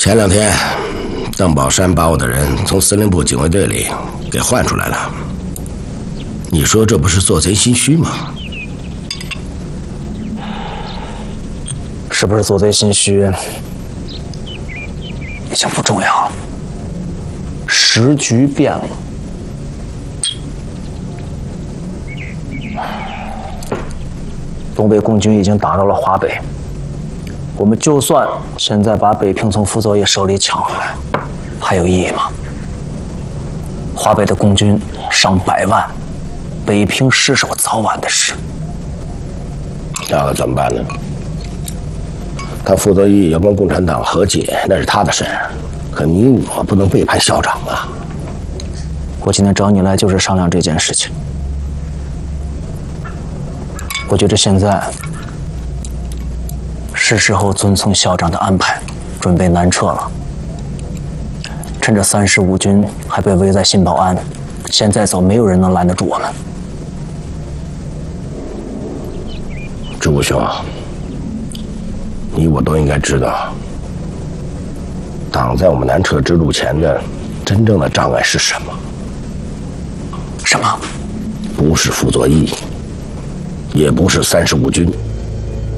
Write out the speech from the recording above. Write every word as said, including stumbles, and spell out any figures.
前两天，邓宝山把我的人从司令部警卫队里给换出来了。你说这不是做贼心虚吗？ 是不是做贼心虚，已经不重要了。时局变了。 东北共军已经打到了华北，我们就算现在把北平从傅作义手里抢回来，还有意义吗？华北的共军上百万，北平失守早晚的事。 那可怎么办呢？他傅作义要跟共产党和解，那是他的事，可你我不能背叛校长啊！ 我今天找你来就是商量这件事情。 我觉得现在是时候遵从校长的安排，准备南撤了。趁着三十五军还被围在新保安，现在走，没有人能拦得住我们。 志武兄，你我都应该知道，挡在我们南撤之路前的真正的障碍是什么？ 什么？ 不是傅作义。 也不是三十五军，